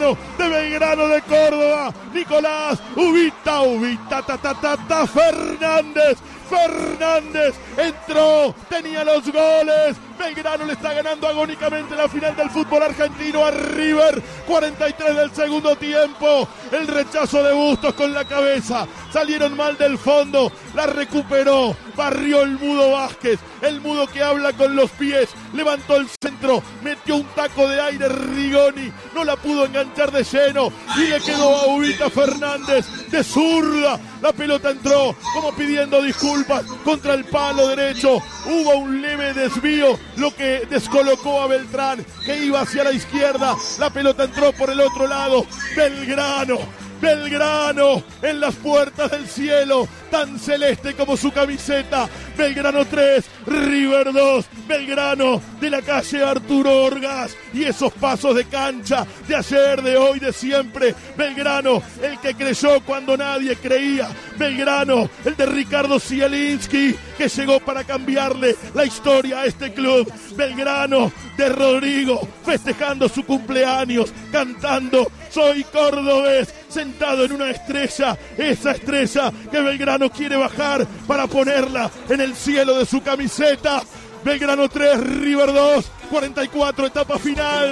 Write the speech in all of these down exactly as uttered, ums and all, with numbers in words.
arquero de Belgrano de Córdoba, Nicolás Ubita, Ubita, ta, ta, ta, ta, Fernández. Fernández entró, tenía los goles. Belgrano le está ganando agónicamente la final del fútbol argentino a River. cuarenta y tres del segundo tiempo. El rechazo de Bustos con la cabeza. Salieron mal del fondo. La recuperó. Barrió el Mudo Vázquez. El Mudo que habla con los pies. Levantó el centro. Metió un taco de aire Rigoni. No la pudo enganchar de lleno. Y le quedó a Ubita Fernández de zurda. La pelota entró como pidiendo disculpas contra el palo derecho. Hubo un leve desvío, lo que descolocó a Beltrán, que iba hacia la izquierda. La pelota entró por el otro lado. Belgrano, Belgrano en las puertas del cielo, tan celeste como su camiseta. Belgrano tres, River dos. Belgrano de la calle Arturo Orgaz. Y esos pasos de cancha de ayer, de hoy, de siempre. Belgrano, el que creyó cuando nadie creía. Belgrano, el de Ricardo Zielinski, que llegó para cambiarle la historia a este club. Belgrano de Rodrigo, festejando su cumpleaños, cantando "Soy cordobés", sentado en una estrella, esa estrella que Belgrano quiere bajar para ponerla en el cielo de su camiseta. Belgrano tres, River dos, cuarenta y cuatro, etapa final.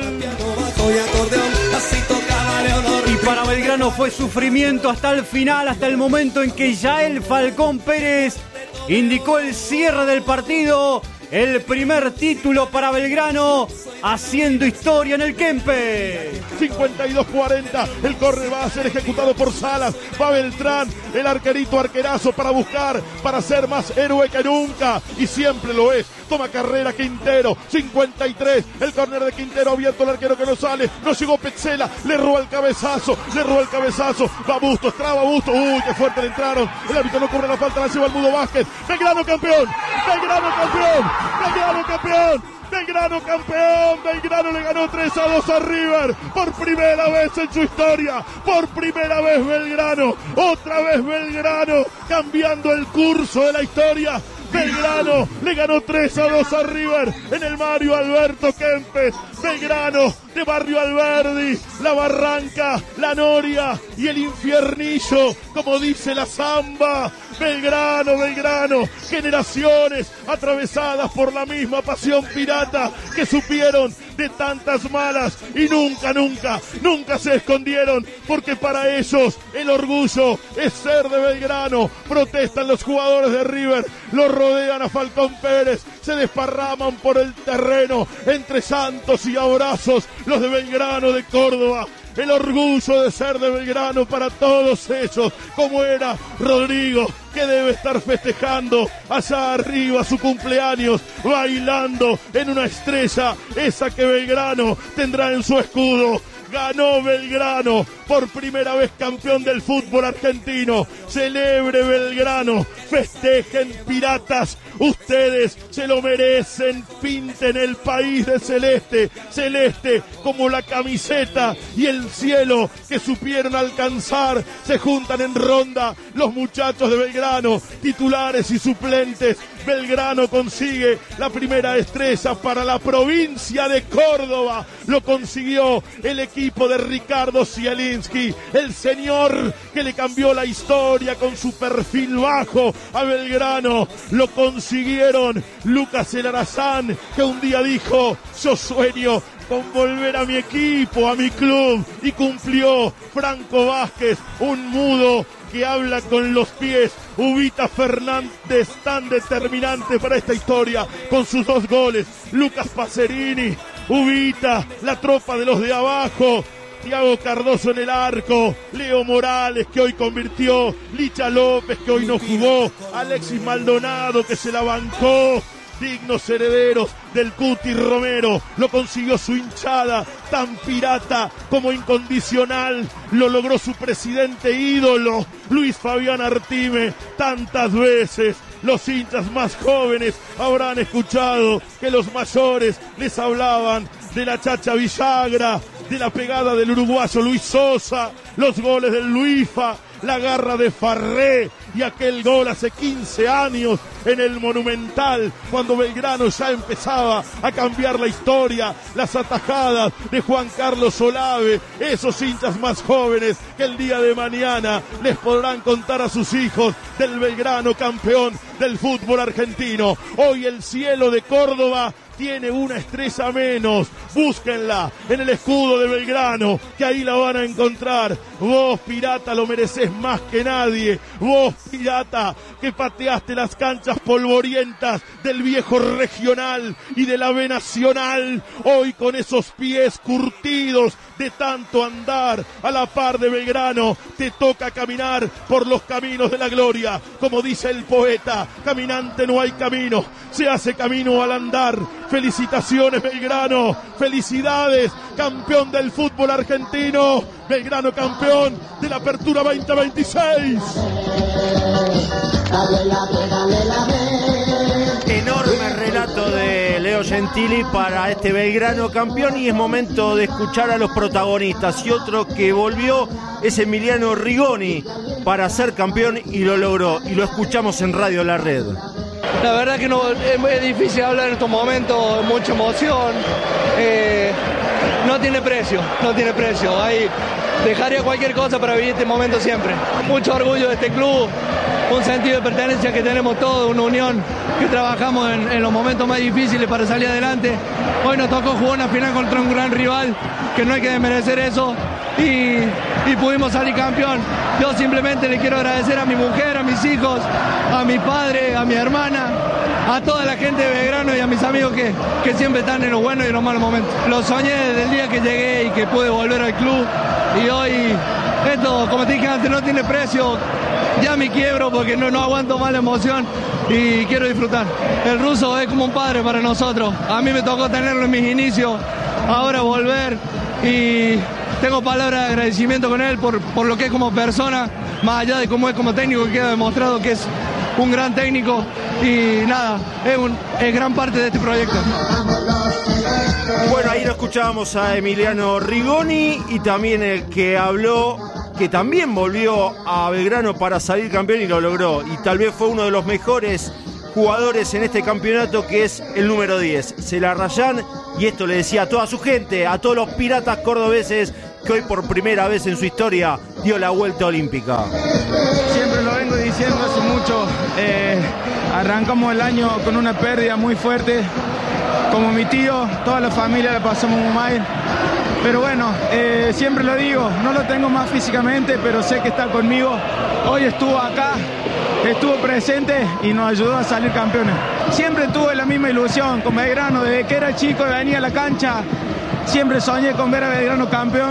Y para Belgrano fue sufrimiento hasta el final, hasta el momento en que Yael Falcón Pérez indicó el cierre del partido. El primer título para Belgrano, haciendo historia en el Kempe. cincuenta y dos cuarenta, el córner va a ser ejecutado por Salas. Va Beltrán, el arquerito arquerazo para buscar, para ser más héroe que nunca. Y siempre lo es. Toma carrera Quintero, cincuenta y tres, el córner de Quintero abierto, el arquero que no sale. No llegó Petzela, le roba el cabezazo, le roba el cabezazo. Va Bustos, traba Bustos. Uy, qué fuerte le entraron. El árbitro no cubre la falta, la lleva el Mudo Vázquez. Belgrano campeón, Belgrano campeón. Belgrano campeón, Belgrano campeón, Belgrano le ganó tres a dos a River, por primera vez en su historia, por primera vez Belgrano, otra vez Belgrano, cambiando el curso de la historia. Belgrano le ganó tres a dos a River en el Mario Alberto Kempes. Belgrano de Barrio Alberdi, La Barranca, La Noria y el Infiernillo, como dice la samba. Belgrano, Belgrano, generaciones atravesadas por la misma pasión pirata, que supieron de tantas malas y nunca, nunca, nunca se escondieron, porque para ellos el orgullo es ser de Belgrano. Protestan los jugadores de River, los rodean a Falcón Pérez, se desparraman por el terreno entre santos y abrazos los de Belgrano de Córdoba. El orgullo de ser de Belgrano para todos ellos, como era Rodrigo, que debe estar festejando allá arriba su cumpleaños, bailando en una estrella, esa que Belgrano tendrá en su escudo. Ganó Belgrano, por primera vez campeón del fútbol argentino. Celebre Belgrano, festejen piratas, ustedes se lo merecen. Pinten el país de celeste, celeste como la camiseta y el cielo que supieron alcanzar. Se juntan en ronda los muchachos de Belgrano, titulares y suplentes. Belgrano consigue la primera estrella para la provincia de Córdoba. Lo consiguió el equipo de Ricardo Zielinski, el señor que le cambió la historia con su perfil bajo a Belgrano. Lo consiguieron Lucas El Arazán, que un día dijo: yo sueño con volver a mi equipo, a mi club, y cumplió. Franco Vázquez, un mudo que habla con los pies. Ubita Fernández, tan determinante para esta historia con sus dos goles. Lucas Pacerini, Ubita, la tropa de los de abajo. Thiago Cardoso en el arco, Leo Morales, que hoy convirtió, Licha López, que hoy no jugó, Alexis Maldonado, que se la bancó. Dignos herederos del Cuti Romero. Lo consiguió su hinchada, tan pirata como incondicional. Lo logró su presidente ídolo, Luis Fabián Artime. Tantas veces los hinchas más jóvenes habrán escuchado que los mayores les hablaban de la Chacha Villagra, de la pegada del uruguayo Luis Sosa, los goles del Luifa, la garra de Farré y aquel gol hace quince años en el Monumental, cuando Belgrano ya empezaba a cambiar la historia, las atajadas de Juan Carlos Olave, esos hinchas más jóvenes que el día de mañana les podrán contar a sus hijos del Belgrano campeón del fútbol argentino. Hoy el cielo de Córdoba tiene una estrella menos. Búsquenla en el escudo de Belgrano, que ahí la van a encontrar. Vos, Pirata, lo merecés más que nadie. Vos, Pirata, que pateaste las canchas polvorientas del viejo Regional y de la B Nacional. Hoy con esos pies curtidos de tanto andar a la par de Belgrano, te toca caminar por los caminos de la gloria. Como dice el poeta, caminante no hay camino, se hace camino al andar. Felicitaciones, Belgrano, felicidades, campeón del fútbol argentino, Belgrano campeón de la Apertura veinte veintiséis. Enorme relato de Leo Gentili para este Belgrano campeón, y es momento de escuchar a los protagonistas. Y otro que volvió es Emiliano Rigoni para ser campeón y lo logró, y lo escuchamos en Radio La Red. La verdad que no, es muy difícil hablar en estos momentos, mucha emoción, eh, no tiene precio, no tiene precio. Ahí dejaría cualquier cosa para vivir este momento siempre. Mucho orgullo de este club, un sentido de pertenencia que tenemos todos, una unión que trabajamos en, en los momentos más difíciles para salir adelante. Hoy nos tocó jugar una final contra un gran rival, que no hay que desmerecer eso, y, y pudimos salir campeón. Yo simplemente le quiero agradecer a mi mujer, a mis hijos, a mi padre, a mi hermana, a toda la gente de Belgrano y a mis amigos que, que siempre están en los buenos y en los malos momentos. Lo soñé desde el día que llegué y que pude volver al club, y hoy esto, como te dije antes, no tiene precio. Ya me quiebro porque no, no aguanto más la emoción y quiero disfrutar. El ruso es como un padre para nosotros. A mí me tocó tenerlo en mis inicios, ahora volver, y tengo palabras de agradecimiento con él por, por lo que es como persona, más allá de cómo es como técnico, que queda demostrado que es un gran técnico, y nada, es, un, es gran parte de este proyecto. Bueno, ahí lo escuchábamos a Emiliano Rigoni, y también el que habló, que también volvió a Belgrano para salir campeón y lo logró, y tal vez fue uno de los mejores jugadores en este campeonato, que es el número diez, Zelarrayán, y esto le decía a toda su gente, a todos los piratas cordobeses, que hoy por primera vez en su historia dio la vuelta olímpica. Siempre lo vengo diciendo hace mucho, eh, arrancamos el año con una pérdida muy fuerte, como mi tío, toda la familia la pasamos muy mal, pero bueno, eh, siempre lo digo, no lo tengo más físicamente, pero sé que está conmigo. Hoy estuvo acá, estuvo presente y nos ayudó a salir campeones. Siempre tuve la misma ilusión con Belgrano, desde que era chico venía a la cancha, siempre soñé con ver a Belgrano campeón.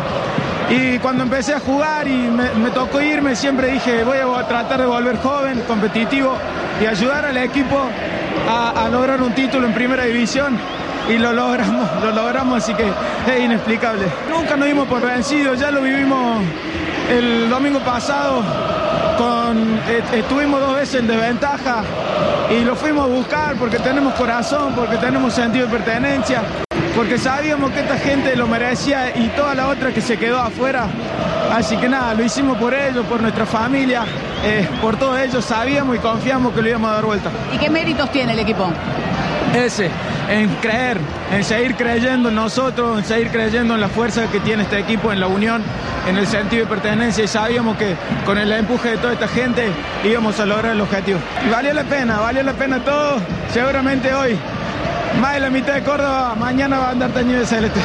Y cuando empecé a jugar y me, me tocó irme, siempre dije, voy a tratar de volver joven, competitivo y ayudar al equipo a, a lograr un título en primera división. Y lo logramos, lo logramos, así que es inexplicable. Nunca nos dimos por vencidos, ya lo vivimos el domingo pasado, con, estuvimos dos veces en desventaja y lo fuimos a buscar porque tenemos corazón, porque tenemos sentido de pertenencia, porque sabíamos que esta gente lo merecía y toda la otra que se quedó afuera. Así que nada, lo hicimos por ellos, por nuestra familia, eh, por todos ellos, sabíamos y confiamos que lo íbamos a dar vuelta. ¿Y qué méritos tiene el equipo? Ese, en creer, en seguir creyendo en nosotros, en seguir creyendo en la fuerza que tiene este equipo, en la unión, en el sentido de pertenencia, y sabíamos que con el empuje de toda esta gente íbamos a lograr el objetivo. Y valió la pena, valió la pena todo, seguramente hoy, más de la mitad de Córdoba, mañana va a andar teñido de celeste.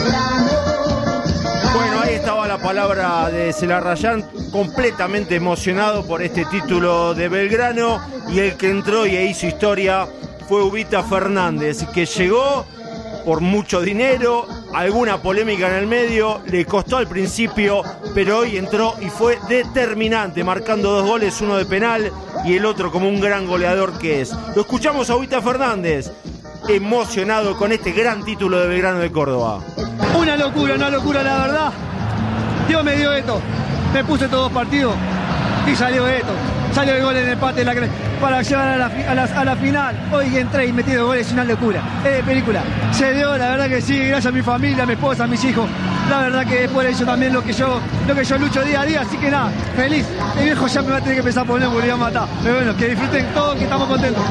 Bueno, ahí estaba la palabra de Zelarrayán, completamente emocionado por este título de Belgrano, y el que entró y hizo historia fue Ubita Fernández, que llegó por mucho dinero, alguna polémica en el medio, le costó al principio, pero hoy entró y fue determinante, marcando dos goles, uno de penal y el otro como un gran goleador que es. Lo escuchamos a Ubita Fernández, emocionado con este gran título de Belgrano de Córdoba. Una locura, una locura, la verdad. Dios me dio esto, me puse todos los partidos y salió esto. Salió el gol en el empate, la, para llegar a la, a la, a la final. Hoy entré y metí dos goles, es una locura. Es de película. Se dio, la verdad que sí, gracias a mi familia, a mi esposa, a mis hijos. La verdad que es por eso también lo que yo, lo que yo lucho día a día, así que nada, feliz. El viejo ya me va a tener que empezar a poner porque lo iba a matar. Pero bueno, que disfruten todos, que estamos contentos.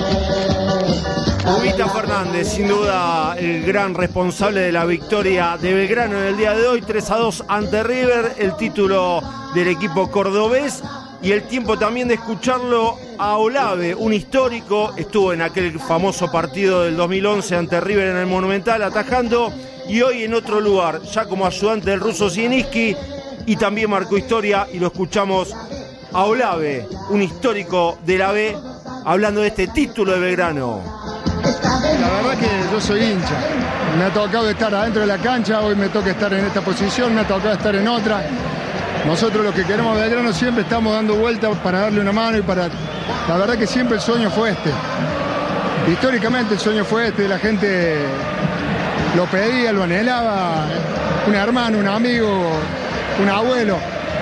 Ubita Fernández, sin duda el gran responsable de la victoria de Belgrano en el día de hoy, tres a dos ante River, el título del equipo cordobés y el tiempo también de escucharlo a Olave, un histórico, estuvo en aquel famoso partido del dos mil once ante River en el Monumental atajando y hoy en otro lugar, ya como ayudante del ruso Zielinski y también marcó historia y lo escuchamos a Olave, un histórico de la B, hablando de este título de Belgrano. La verdad que yo soy hincha, me ha tocado estar adentro de la cancha, hoy me toca estar en esta posición, me ha tocado estar en otra. Nosotros los que queremos Belgrano siempre estamos dando vueltas para darle una mano y para... La verdad que siempre el sueño fue este. Históricamente el sueño fue este, la gente lo pedía, lo anhelaba, un hermano, un amigo, un abuelo.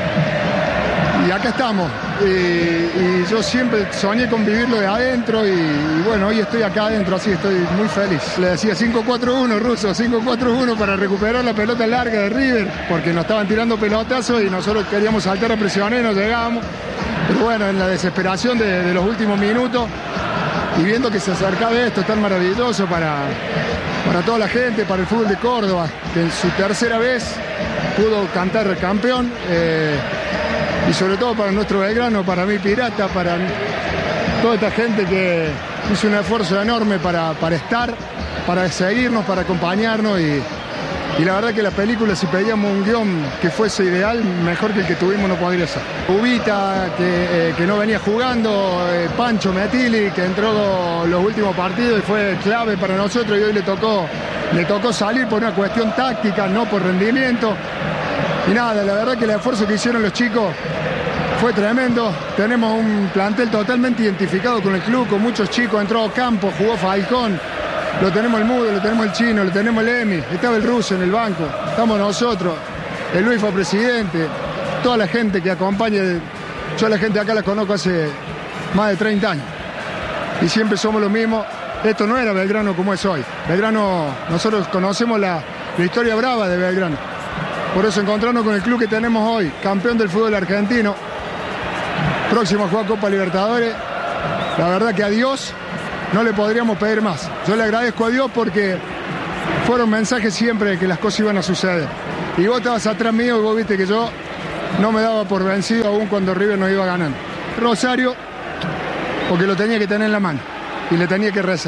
Y acá estamos. Y, y yo siempre soñé con vivirlo de adentro y, y bueno, hoy estoy acá adentro, así estoy muy feliz. Le decía cinco cuatro uno, ruso, cinco cuatro uno para recuperar la pelota larga de River, porque nos estaban tirando pelotazos y nosotros queríamos saltar a presionar y no llegábamos. Pero bueno, en la desesperación de, de los últimos minutos y viendo que se acercaba esto tan maravilloso para, para toda la gente, para el fútbol de Córdoba, que en su tercera vez pudo cantar campeón. Eh, Y sobre todo para nuestro Belgrano, para mí Pirata, para toda esta gente que hizo un esfuerzo enorme para, para estar, para seguirnos, para acompañarnos y, y la verdad que la película, si pedíamos un guión que fuese ideal, mejor que el que tuvimos no podría ser. Ubita, que, eh, que no venía jugando, eh, Pancho Metilli, que entró los últimos partidos y fue clave para nosotros y hoy le tocó, le tocó salir por una cuestión táctica, no por rendimiento. Y nada, la verdad que el esfuerzo que hicieron los chicos fue tremendo. Tenemos un plantel totalmente identificado con el club, con muchos chicos. Entró Campo, jugó Falcón, lo tenemos el Mudo, lo tenemos el Chino, lo tenemos el Emi, estaba el Ruso en el banco, estamos nosotros, el Luis fue presidente, toda la gente que acompaña. Yo a la gente acá la conozco hace más de treinta años y siempre somos los mismos. Esto no era Belgrano como es hoy. Belgrano, nosotros conocemos la, la historia brava de Belgrano. Por eso encontrarnos con el club que tenemos hoy, campeón del fútbol argentino, próximo a jugar Copa Libertadores, la verdad que a Dios no le podríamos pedir más. Yo le agradezco a Dios porque fueron mensajes siempre de que las cosas iban a suceder. Y vos estabas atrás mío y vos viste que yo no me daba por vencido aún cuando River nos iba ganando. Rosario, porque lo tenía que tener en la mano y le tenía que rezar.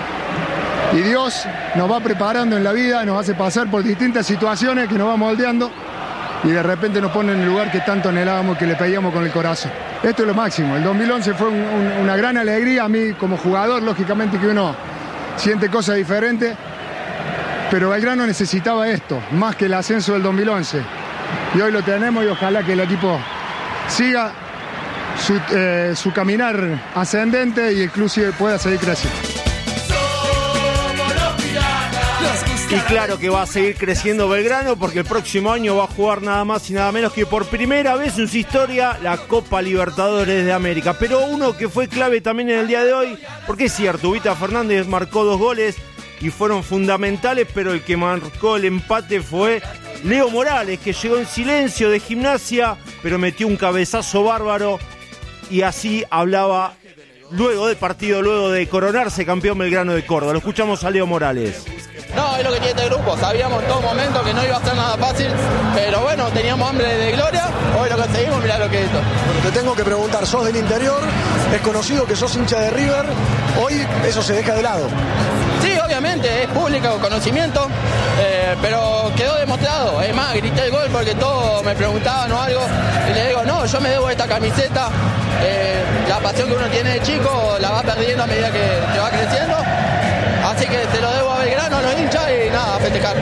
Y Dios nos va preparando en la vida, nos hace pasar por distintas situaciones que nos va moldeando y de repente nos pone en el lugar que tanto anhelábamos, que le pedíamos con el corazón. Esto es lo máximo. El dos mil once fue un, un, una gran alegría a mí como jugador, lógicamente que uno siente cosas diferentes, pero Belgrano necesitaba esto, más que el ascenso del dos mil once. Y hoy lo tenemos y ojalá que el equipo siga su, eh, su caminar ascendente y el club pueda seguir creciendo. Y claro que va a seguir creciendo Belgrano porque el próximo año va a jugar nada más y nada menos que por primera vez en su historia la Copa Libertadores de América. Pero uno que fue clave también en el día de hoy, porque es cierto, Ubita Fernández marcó dos goles y fueron fundamentales, pero el que marcó el empate fue Leo Morales, que llegó en silencio de Gimnasia, pero metió un cabezazo bárbaro y así hablaba luego del partido, luego de coronarse campeón Belgrano de Córdoba. Lo escuchamos a Leo Morales. No, es lo que tiene este grupo, sabíamos en todo momento que no iba a ser nada fácil, pero bueno, teníamos hambre de gloria, hoy lo conseguimos, mirá lo que es esto. Te tengo que preguntar, sos del interior, es conocido que sos hincha de River, hoy eso se deja de lado. Sí, obviamente, es público conocimiento, eh, pero quedó demostrado, es más, grité el gol porque todos me preguntaban o algo, y le digo, no, yo me debo esta camiseta, eh, la pasión que uno tiene de chico la va perdiendo a medida que, que va creciendo. Así que se lo debo a Belgrano, a los hinchas y nada, a festejar.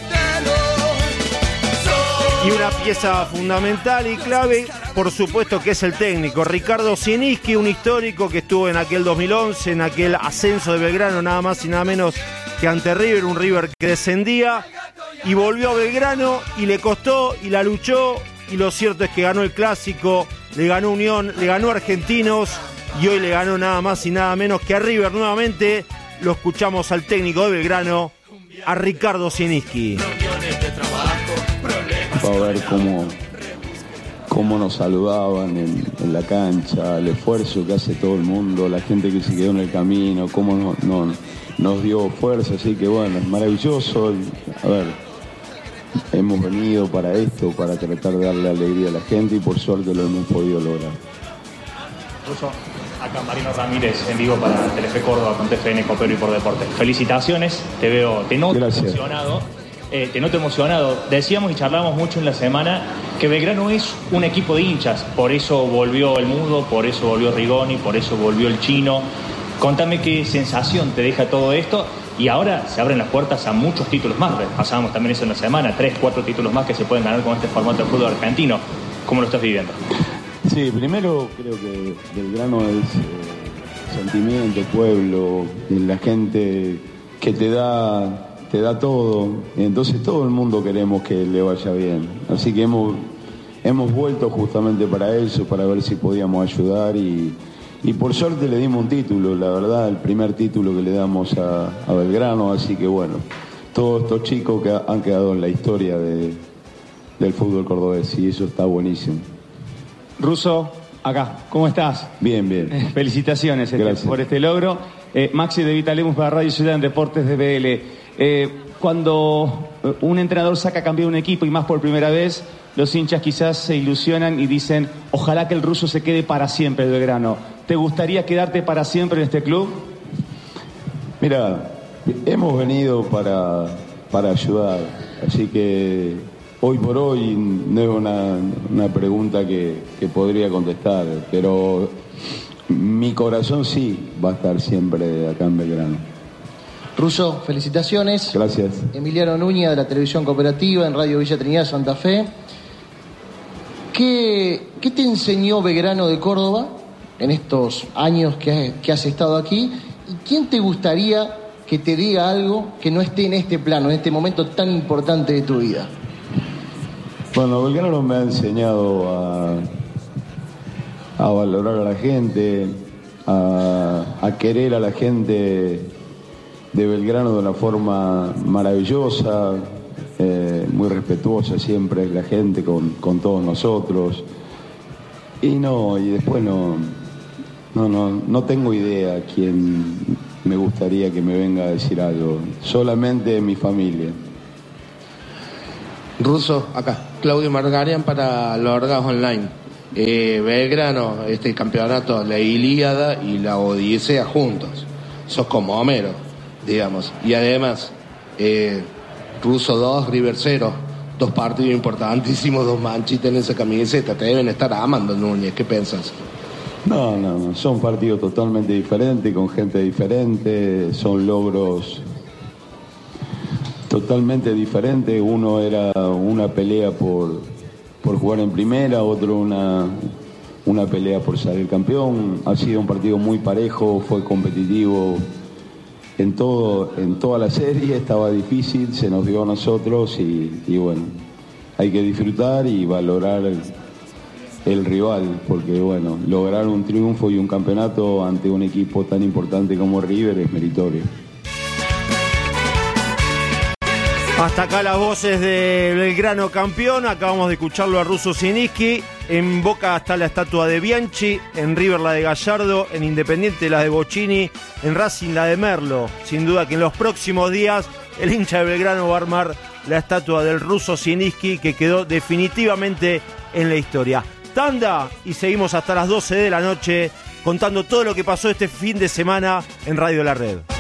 Y una pieza fundamental y clave, por supuesto que es el técnico, Ricardo Zielinski, un histórico que estuvo en aquel dos mil once, en aquel ascenso de Belgrano, nada más y nada menos que ante River, un River que descendía y volvió a Belgrano y le costó y la luchó y lo cierto es que ganó el Clásico, le ganó Unión, le ganó Argentinos y hoy le ganó nada más y nada menos que a River nuevamente. Lo escuchamos al técnico de Belgrano, a Ricardo Zielinski. Va a ver cómo, cómo nos saludaban en, en la cancha, el esfuerzo que hace todo el mundo, la gente que se quedó en el camino, cómo no, no, nos dio fuerza, así que bueno, es maravilloso. A ver, hemos venido para esto, para tratar de darle alegría a la gente y por suerte lo hemos podido lograr. Russo, acá Marino Ramírez en vivo para Telefe Córdoba con T F N Copero y por Deporte. Felicitaciones, te veo, te noto Gracias. emocionado. Eh, te noto emocionado. Decíamos y charlamos mucho en la semana que Belgrano es un equipo de hinchas, por eso volvió el Mudo, por eso volvió Rigoni, por eso volvió el Chino. Contame qué sensación te deja todo esto y ahora se abren las puertas a muchos títulos más. Pasábamos también eso en la semana, tres, cuatro títulos más que se pueden ganar con este formato de fútbol argentino. ¿Cómo lo estás viviendo? Sí, primero creo que Belgrano es eh, sentimiento, pueblo, la gente que te da... te da todo, entonces todo el mundo queremos que le vaya bien, así que hemos, hemos vuelto justamente para eso, para ver si podíamos ayudar y, y por suerte le dimos un título, la verdad, el primer título que le damos a, a Belgrano, así que bueno, todos estos chicos que han quedado en la historia de, del fútbol cordobés y eso está buenísimo. Russo, acá, ¿cómo estás? Bien, bien. Felicitaciones este, por este logro. Eh, Maxi de Vitalemus para Radio Ciudad en Deportes de B L. Eh, cuando un entrenador saca campeón un equipo y más por primera vez, los hinchas quizás se ilusionan y dicen, ojalá que el Russo se quede para siempre en Belgrano. ¿Te gustaría quedarte para siempre en este club? Mira, hemos venido para, para ayudar, así que hoy por hoy no es una, una pregunta que, que podría contestar, pero mi corazón sí va a estar siempre acá en Belgrano. Russo, felicitaciones. Gracias. Emiliano Núñez de la Televisión Cooperativa en Radio Villa Trinidad Santa Fe. ¿Qué, qué te enseñó Belgrano de Córdoba en estos años que has, que has estado aquí? ¿Y quién te gustaría que te diga algo que no esté en este plano, en este momento tan importante de tu vida? Bueno, Belgrano me ha enseñado a, a valorar a la gente, a, a querer a la gente de Belgrano de una forma maravillosa, eh, muy respetuosa siempre es la gente con, con todos nosotros. Y no, y después no, no, no, no tengo idea quién me gustaría que me venga a decir algo, solamente mi familia. Russo, acá, Claudio Margarian para Lorgas Online. Eh, Belgrano, este campeonato, la Ilíada y la Odisea juntos. Sos como Homero, digamos. Y además, eh, Russo dos, River cero. Dos partidos importantísimos, dos manchitas en esa camiseta. Te deben estar amando, Núñez. ¿Qué piensas? No, no, no. Son partidos totalmente diferentes, con gente diferente. Son logros totalmente diferentes. Uno era una pelea por, por jugar en primera, otro una, una pelea por salir campeón. Ha sido un partido muy parejo, fue competitivo en todo, en toda la serie, estaba difícil, se nos dio a nosotros y, y bueno, hay que disfrutar y valorar el, el rival, porque bueno, lograr un triunfo y un campeonato ante un equipo tan importante como River es meritorio. Hasta acá las voces de Belgrano campeón. Acabamos de escucharlo a Russo Zielinski. En Boca está la estatua de Bianchi, en River la de Gallardo, en Independiente la de Bocchini, en Racing la de Merlo. Sin duda que en los próximos días el hincha de Belgrano va a armar la estatua del Russo Zielinski, que quedó definitivamente en la historia. Tanda y seguimos hasta las doce de la noche contando todo lo que pasó este fin de semana en Radio La Red.